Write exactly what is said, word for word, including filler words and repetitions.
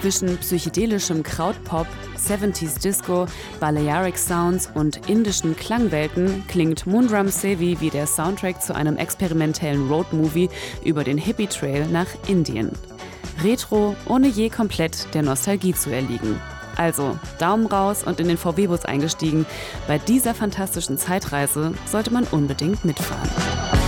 Zwischen psychedelischem Krautpop, siebziger Disco, Balearic Sounds und indischen Klangwelten klingt Moondrum Sevi wie der Soundtrack zu einem experimentellen Roadmovie über den Hippie Trail nach Indien. Retro, ohne je komplett der Nostalgie zu erliegen. Also, Daumen raus und in den V W-Bus eingestiegen. Bei dieser fantastischen Zeitreise sollte man unbedingt mitfahren.